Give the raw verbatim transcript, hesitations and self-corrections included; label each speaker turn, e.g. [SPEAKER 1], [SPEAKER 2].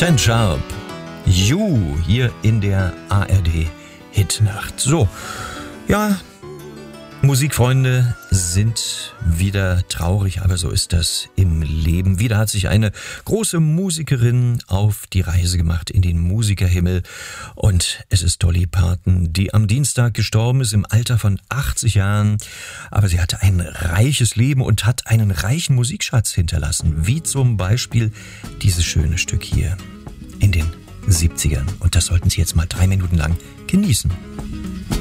[SPEAKER 1] Ten Sharp, You, hier in der A R D Hitnacht. So, ja, Musikfreunde sind wieder traurig, aber so ist das im Leben. Wieder hat sich eine große Musikerin auf die Reise gemacht in den Musikerhimmel. Und es ist Dolly Parton, die am Dienstag gestorben ist im Alter von achtzig Jahren. Aber sie hatte ein reiches Leben und hat einen reichen Musikschatz hinterlassen. Wie zum Beispiel dieses schöne Stück hier in den siebzigern. Und das sollten Sie jetzt mal drei Minuten lang genießen.